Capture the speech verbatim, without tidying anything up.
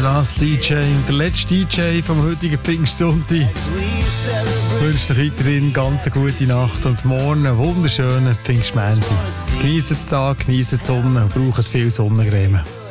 Last D J und der letzte D J vom heutigen Pfingstsonntag. Ich wünsche euch weiterhin ganz eine gute Nacht und morgen einen wunderschönen Pfingstmontag. Genießt den Tag, genießt die Sonne und braucht viel Sonnencreme.